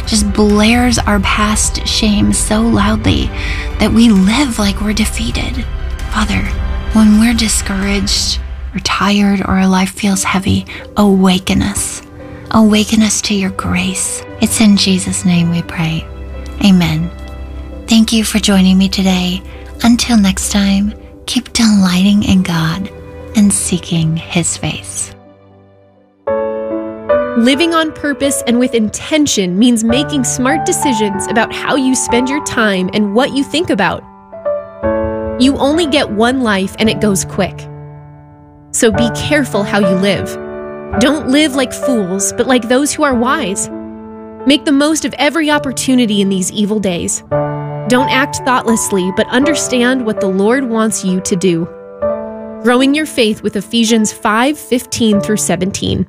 just blares our past shame so loudly that we live like we're defeated. Father, when we're discouraged or tired or our life feels heavy, awaken us. Awaken us to your grace. It's in Jesus' name we pray. Amen. Thank you for joining me today. Until next time, keep delighting in God and seeking His face. Living on purpose and with intention means making smart decisions about how you spend your time and what you think about. You only get one life and it goes quick. So be careful how you live. Don't live like fools, but like those who are wise. Make the most of every opportunity in these evil days. Don't act thoughtlessly, but understand what the Lord wants you to do. Growing your faith with Ephesians 5:15 through 17.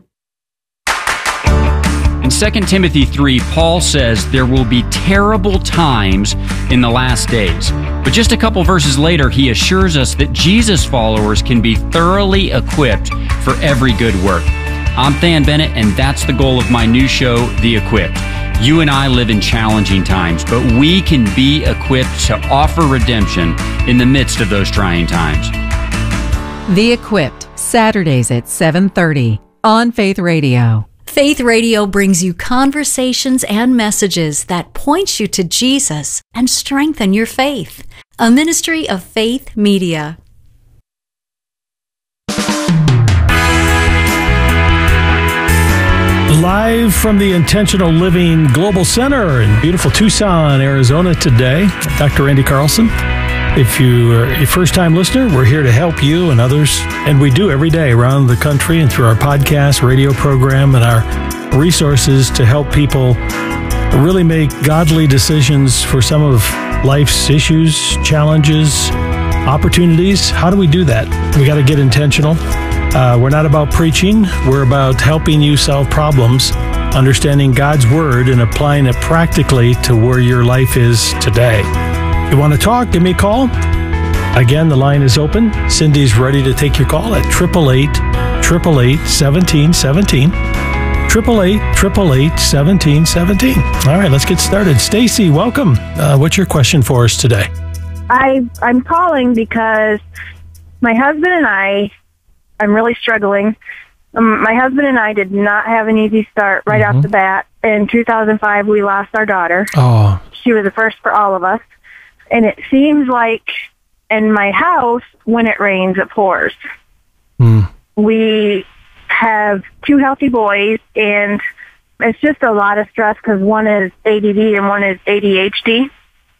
In 2 Timothy 3, Paul says there will be terrible times in the last days. But just a couple verses later, he assures us that Jesus followers can be thoroughly equipped for every good work. I'm Than Bennett, and that's the goal of my new show, The Equipped. You and I live in challenging times, but we can be equipped to offer redemption in the midst of those trying times. The Equipped, Saturdays at 7:30 on Faith Radio. Faith Radio brings you conversations and messages that point you to Jesus and strengthen your faith. A ministry of Faith Media. Live from the Intentional Living Global Center in beautiful Tucson, Arizona today, Dr. Andy Carlson. If you are a first-time listener, we're here to help you and others, and we do every day around the country and through our podcast, radio program, and our resources to help people really make godly decisions for some of life's issues, challenges, opportunities. How do we do that? We got to get intentional. We're not about preaching. We're about helping you solve problems, understanding God's Word and applying it practically to where your life is today. If you want to talk, give me a call. Again, the line is open. Cindy's ready to take your call at 888-888-1717. 888-888-1717. All right, let's get started. Stacy, welcome. What's your question for us today? I'm calling because my husband and I'm really struggling. My husband and I did not have an easy start right off the bat. In 2005, we lost our daughter. Oh. She was the first for all of us. And it seems like in my house, when it rains, it pours. We have two healthy boys, and it's just a lot of stress because one is ADD and one is ADHD.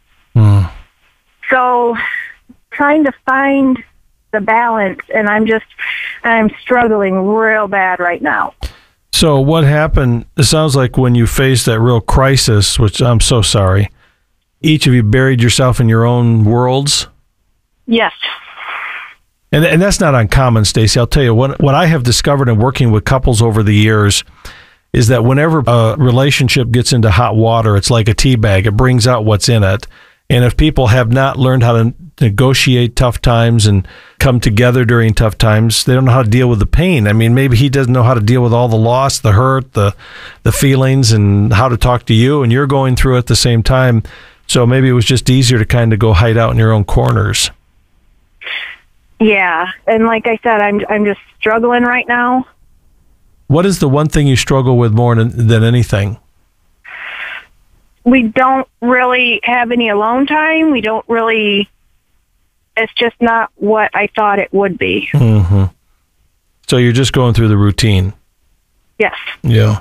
So trying to find the balance, and I'm struggling real bad right now. So what happened, it sounds like when you faced that real crisis, which I'm so sorry, each of you buried yourself in your own worlds? Yes. And that's not uncommon, Stacy. I'll tell you, what I have discovered in working with couples over the years is that whenever a relationship gets into hot water, it's like a tea bag. It brings out what's in it. And if people have not learned how to negotiate tough times and come together during tough times, they don't know how to deal with the pain. I mean, maybe he doesn't know how to deal with all the loss, the hurt, the feelings, and how to talk to you, and you're going through it at the same time. So maybe it was just easier to kind of go hide out in your own corners. Yeah, and like I said, I'm just struggling right now. What is the one thing you struggle with more than anything? We don't really have any alone time. It's just not what I thought it would be. So you're just going through the routine? Yes. Yeah.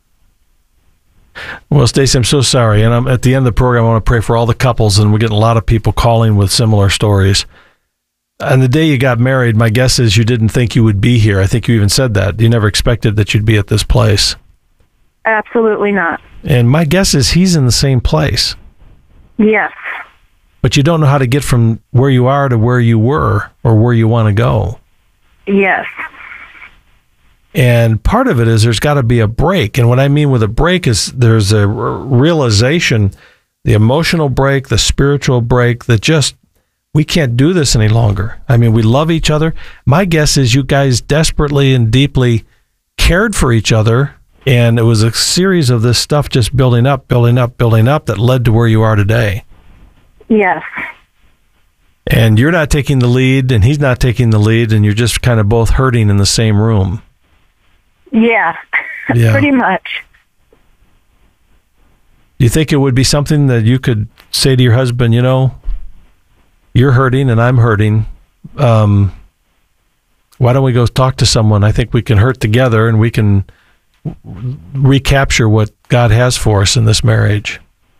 Well, Stacey, I'm so sorry. And I'm at the end of the program, I want to pray for all the couples, and we're getting a lot of people calling with similar stories. And the day you got married, my guess is you didn't think you would be here. I think you even said that. You never expected that you'd be at this place. Absolutely not. And my guess is he's in the same place. Yes. But you don't know how to get from where you are to where you were or where you want to go. Yes. And part of it is there's got to be a break. And what I mean with a break is there's a realization, the emotional break, the spiritual break, that just, we can't do this any longer. I mean, we love each other. My guess is you guys desperately and deeply cared for each other And it was a series of this stuff just building up that led to where you are today. Yes. And you're not taking the lead, and he's not taking the lead, and you're just kind of both hurting in the same room. Yeah, pretty much. Do you think it would be something that you could say to your husband, you're hurting and I'm hurting. Why don't we go talk to someone? I think we can hurt together, and we can recapture what God has for us in this marriage.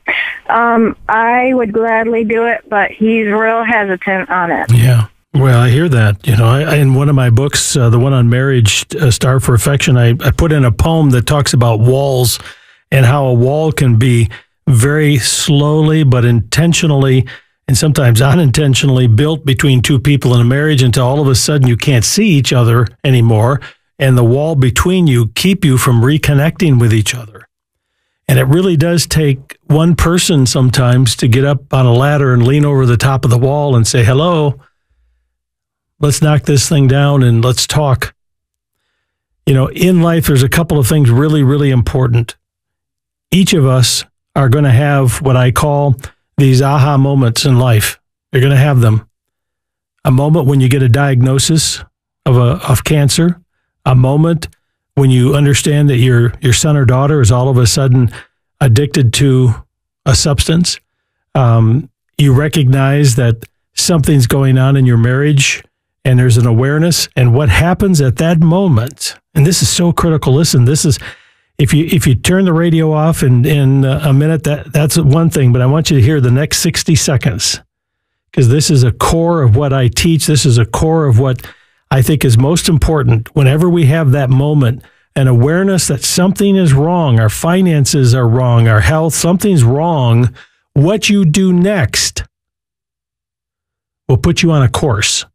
I would gladly do it, but he's real hesitant on it. Yeah. Well, I hear that. In one of my books, the one on marriage, Starve for Affection, I put in a poem that talks about walls and how a wall can be very slowly but intentionally and sometimes unintentionally built between two people in a marriage until all of a sudden you can't see each other anymore, and the wall between you keep you from reconnecting with each other. And it really does take one person sometimes to get up on a ladder and lean over the top of the wall and say, hello, let's knock this thing down and let's talk. In life, there's a couple of things really, really important. Each of us are going to have what I call these aha moments in life. You're going to have them. A moment when you get a diagnosis of cancer, a moment when you understand that your son or daughter is all of a sudden addicted to a substance. You recognize that something's going on in your marriage, and there's an awareness. And what happens at that moment, and this is so critical. Listen, this is, if you turn the radio off in a minute, that's one thing, but I want you to hear the next 60 seconds, because this is a core of what I teach. This is a core of what I think is most important. Whenever we have that moment, an awareness that something is wrong, our finances are wrong, our health, something's wrong, what you do next will put you on a course.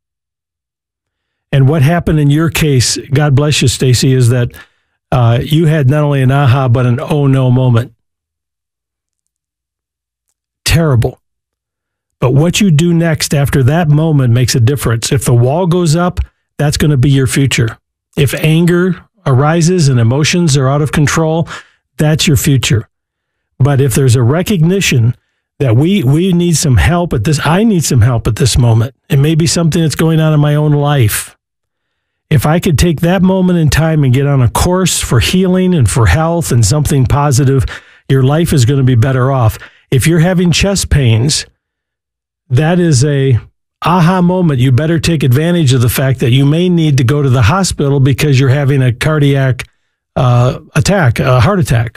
And what happened in your case, God bless you, Stacy, is that you had not only an aha, but an oh no moment. Terrible. But what you do next after that moment makes a difference. If the wall goes up, that's going to be your future. If anger arises and emotions are out of control, that's your future. But if there's a recognition that we need some help at this, I need some help at this moment. It may be something that's going on in my own life. If I could take that moment in time and get on a course for healing and for health and something positive, your life is going to be better off. If you're having chest pains, that is a aha moment. You better take advantage of the fact that you may need to go to the hospital because you're having a cardiac attack, a heart attack.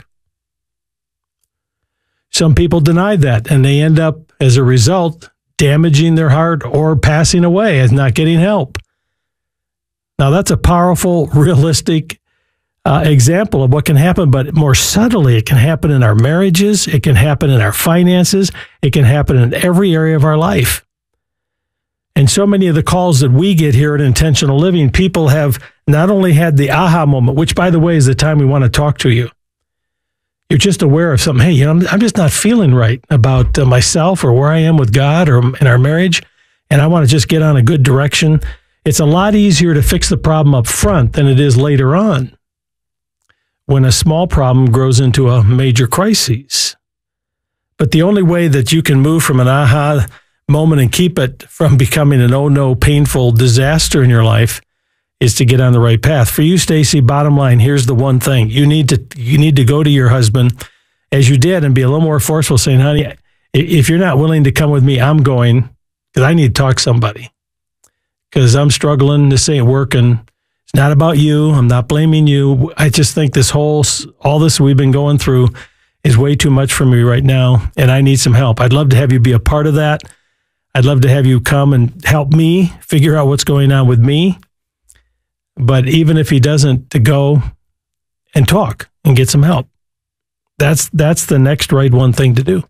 Some people deny that, and they end up, as a result, damaging their heart or passing away as not getting help. Now, that's a powerful, realistic example of what can happen, but more subtly, it can happen in our marriages, it can happen in our finances, it can happen in every area of our life. And so many of the calls that we get here at Intentional Living, people have not only had the aha moment, which, by the way, is the time we want to talk to you. You're just aware of something. Hey, I'm just not feeling right about myself or where I am with God or in our marriage, and I want to just get on a good direction. It's a lot easier to fix the problem up front than it is later on, when a small problem grows into a major crisis. But the only way that you can move from an aha moment and keep it from becoming an oh no painful disaster in your life is to get on the right path. For you, Stacy, bottom line, here's the one thing. You need to go to your husband, as you did, and be a little more forceful, saying, honey, if you're not willing to come with me, I'm going, because I need to talk to somebody. Because I'm struggling, this ain't working. It's not about you. I'm not blaming you. I just think all this we've been going through is way too much for me right now, and I need some help. I'd love to have you be a part of that. I'd love to have you come and help me figure out what's going on with me. But even if he doesn't, to go and talk and get some help. That's the next right one thing to do.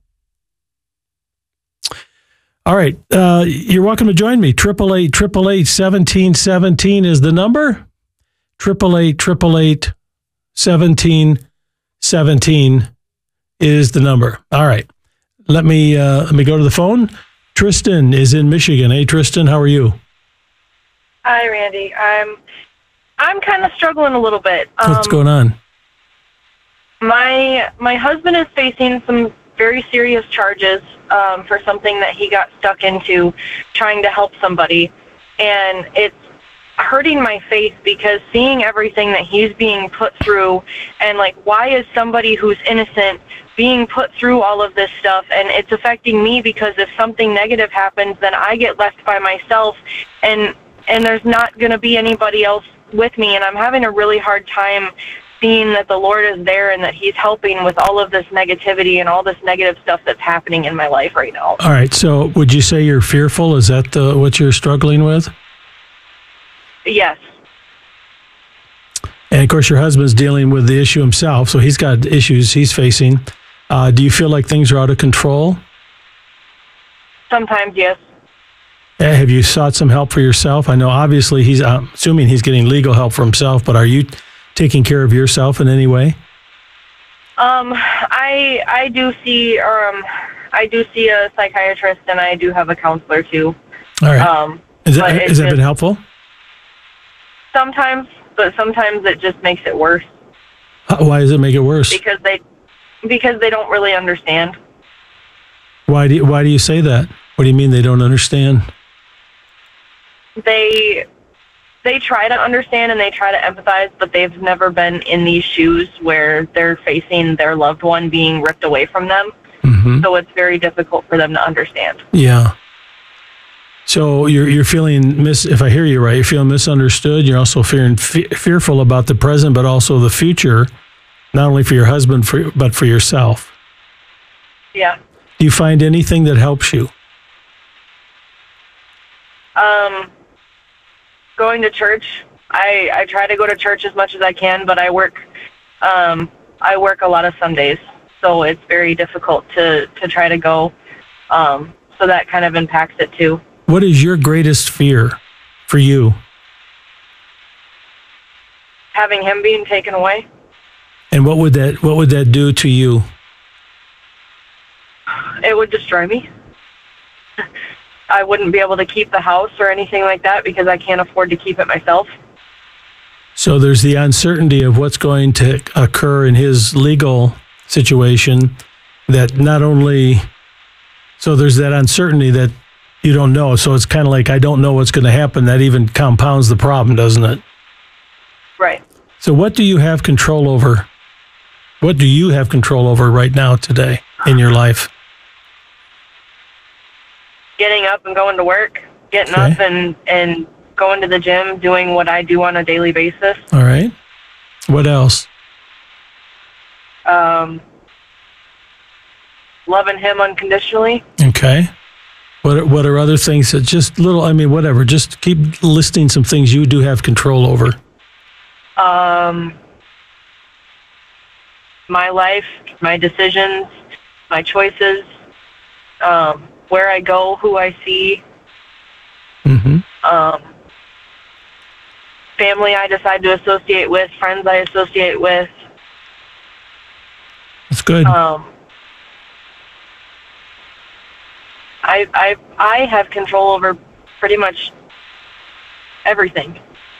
All right. You're welcome to join me. 888-888-1717 is the number. 888-888-1717 is the number. All right. Let me go to the phone. Tristan is in Michigan. Hey, Tristan, how are you? Hi, Randy. I'm kind of struggling a little bit. What's going on? My husband is facing some very serious charges for something that he got stuck into trying to help somebody. And it's hurting my faith because seeing everything that he's being put through, and like, why is somebody who's innocent being put through all of this stuff? And it's affecting me because if something negative happens, then I get left by myself, and there's not going to be anybody else with me. And I'm having a really hard time seeing that the Lord is there and that he's helping with all of this negativity and all this negative stuff that's happening in my life right now. All right. So would you say you're fearful? Is that what you're struggling with? Yes. And of course, your husband's dealing with the issue himself, so he's got issues he's facing. Do you feel like things are out of control? Sometimes, yes. Have you sought some help for yourself? I know obviously he's assuming he's getting legal help for himself, but are you taking care of yourself in any way? I do see a psychiatrist, and I do have a counselor too. All right. Has that been helpful? Sometimes, but sometimes it just makes it worse. Why does it make it worse? Because they don't really understand. Why do you say that? What do you mean they don't understand? They try to understand and they try to empathize, but they've never been in these shoes where they're facing their loved one being ripped away from them. Mm-hmm. So it's very difficult for them to understand. Yeah. So you're feeling, if I hear you right, you're feeling misunderstood. You're also fearful about the present, but also the future, not only for your husband, but for yourself. Yeah. Do you find anything that helps you? Going to church. I try to go to church as much as I can, but I work a lot of Sundays, so it's very difficult to try to go. So that kind of impacts it too. What is your greatest fear for you? Having him being taken away. And what would that do to you? It would destroy me. I wouldn't be able to keep the house or anything like that because I can't afford to keep it myself. So there's the uncertainty of what's going to occur in his legal situation that not only, so there's that uncertainty that you don't know. So it's kind of like, I don't know what's going to happen. That even compounds the problem, doesn't it? Right. So what do you have control over? What do you have control over right now today in your life? Getting up and going to work, getting up and going to the gym, doing what I do on a daily basis. All right. What else? Loving him unconditionally. Okay. What are other things that just whatever, just keep listing some things you do have control over. My life, my decisions, my choices, where I go, who I see, mm-hmm. Family I decide to associate with, friends I associate with. That's good. I have control over pretty much everything.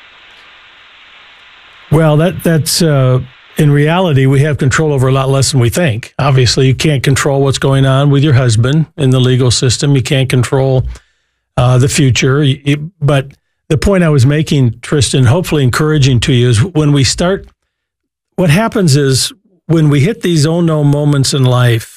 Well, that's in reality, we have control over a lot less than we think. Obviously, you can't control what's going on with your husband in the legal system. You can't control the future. But the point I was making, Tristan, hopefully encouraging to you, is when we start, what happens is when we hit these oh no moments in life,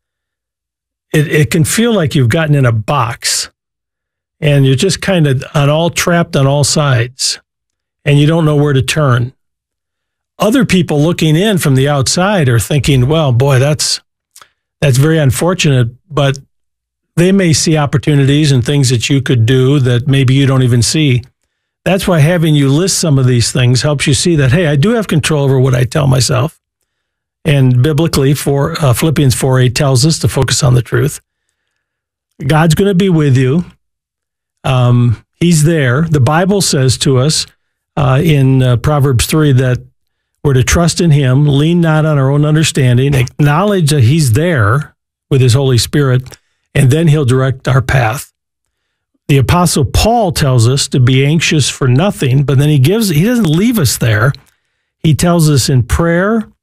it can feel like you've gotten in a box and you're just kind of trapped on all sides and you don't know where to turn. Other people looking in from the outside are thinking, well, boy, that's very unfortunate, but they may see opportunities and things that you could do that maybe you don't even see. That's why having you list some of these things helps you see that, hey, I do have control over what I tell myself. And biblically, Philippians 4:8 tells us to focus on the truth. God's going to be with you. He's there. The Bible says to us in Proverbs 3 that we're to trust in him, lean not on our own understanding, acknowledge that he's there with his Holy Spirit, and then he'll direct our path. The Apostle Paul tells us to be anxious for nothing, but then he doesn't leave us there. He tells us in prayer,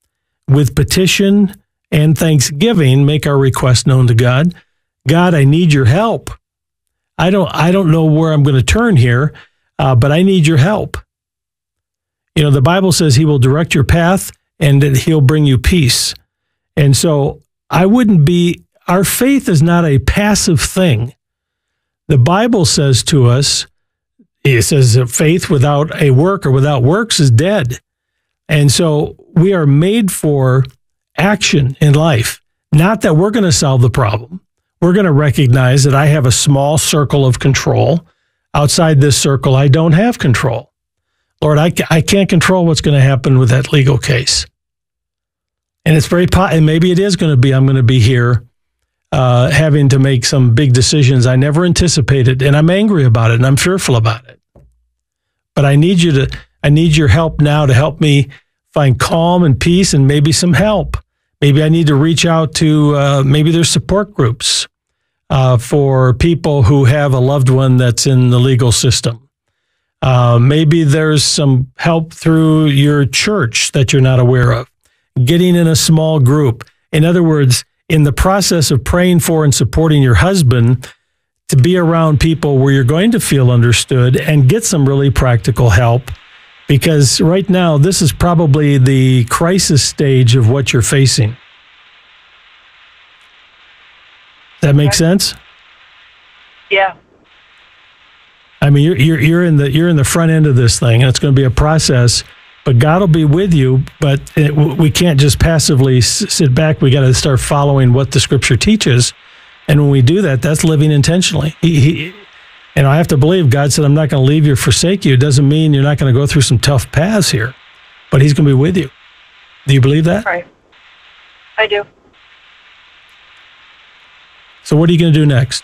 with petition and thanksgiving, make our request known to God. God, I need your help. I don't know where I'm going to turn here, but I need your help. You know, the Bible says he will direct your path and that he'll bring you peace. And so our faith is not a passive thing. The Bible says to us, it says that faith without a work or without works is dead. And so we are made for action in life. Not that we're going to solve the problem. We're going to recognize that I have a small circle of control. Outside this circle, I don't have control. Lord, I can't control what's going to happen with that legal case. And it's and maybe it is going to be, I'm going to be here having to make some big decisions I never anticipated, and I'm angry about it, and I'm fearful about it. But I need your help now to help me find calm and peace and maybe some help. Maybe I need to reach out to, maybe there's support groups for people who have a loved one that's in the legal system. Maybe there's some help through your church that you're not aware of. Getting in a small group. In other words, in the process of praying for and supporting your husband, to be around people where you're going to feel understood and get some really practical help. Because right now, this is probably the crisis stage of what you're facing. Does that make sense? Yeah. I mean, you're in the front end of this thing, and it's going to be a process. But God will be with you. But we can't just passively sit back. We got to start following what the Scripture teaches, and when we do that, that's living intentionally. And I have to believe God said, "I'm not going to leave you or forsake you." It doesn't mean you're not going to go through some tough paths here, but He's going to be with you. Do you believe that? Right. I do. So what are you going to do next?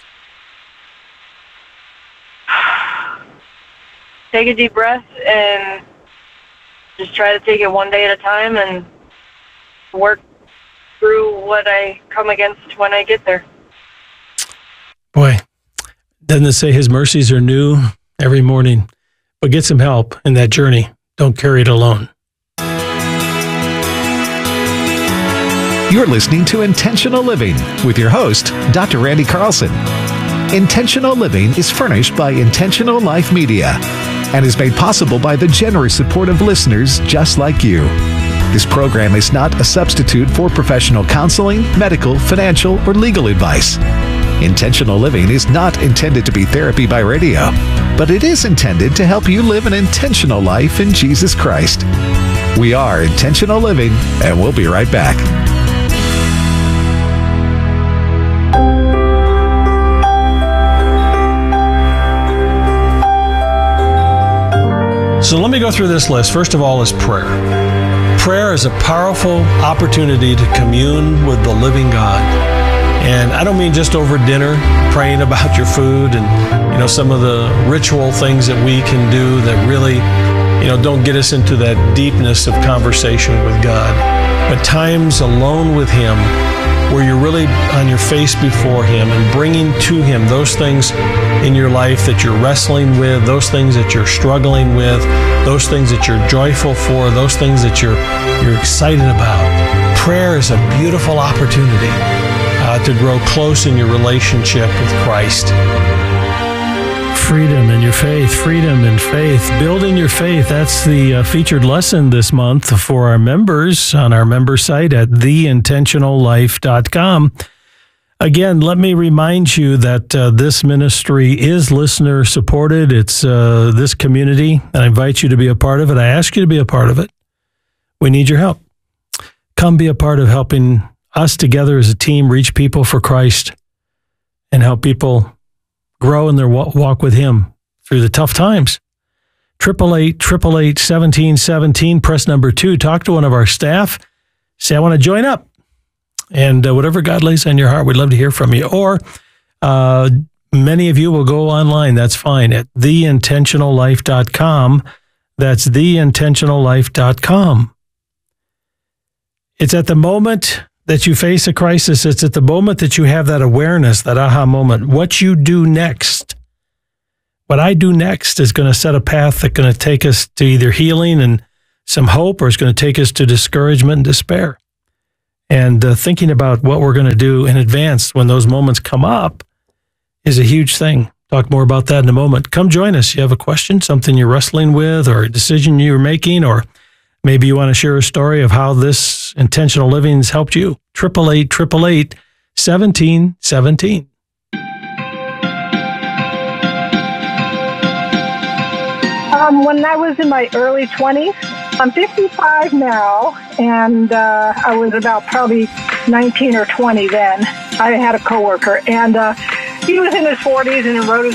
Take a deep breath and just try to take it one day at a time and work through what I come against when I get there. Boy, doesn't it say His mercies are new every morning? But get some help in that journey. Don't carry it alone. You're listening to Intentional Living with your host, Dr. Randy Carlson. Intentional Living is furnished by Intentional Life Media and is made possible by the generous support of listeners just like you. This program is not a substitute for professional counseling, medical, financial, or legal advice. Intentional Living is not intended to be therapy by radio, but it is intended to help you live an intentional life in Jesus Christ. We are Intentional Living, and we'll be right back. So let me go through this list. First of all is prayer. Prayer is a powerful opportunity to commune with the living God. And I don't mean just over dinner, praying about your food and, some of the ritual things that we can do that really, don't get us into that deepness of conversation with God. But times alone with Him where you're really on your face before Him and bringing to Him those things in your life that you're wrestling with, those things that you're struggling with, those things that you're joyful for, those things that you're excited about. Prayer is a beautiful opportunity to grow close in your relationship with Christ. Freedom in your faith, freedom in faith, building your faith. That's the featured lesson this month for our members on our member site at theintentionallife.com. Again, let me remind you that this ministry is listener supported. It's this community, and I invite you to be a part of it. I ask you to be a part of it. We need your help. Come be a part of helping us together as a team reach people for Christ and help people grow in their walk with Him through the tough times. 888-888-1717, press number 2. Talk to one of our staff. Say, I want to join up. And whatever God lays on your heart, we'd love to hear from you. Or many of you will go online. That's fine. At theintentionallife.com. That's theintentionallife.com. It's at the moment that you face a crisis. It's at the moment that you have that awareness, that aha moment. What you do next, what I do next is going to set a path that's going to take us to either healing and some hope, or it's going to take us to discouragement and despair. And thinking about what we're going to do in advance when those moments come up is a huge thing. Talk more about that in a moment. Come join us. You have a question, something you're wrestling with, or a decision you're making, or maybe you want to share a story of how this intentional living has helped you. 888-888-1717. When I was in my early 20s, I'm 55 now, and I was about probably 19 or 20 then. I had a coworker, and he was in his 40s and he wrote his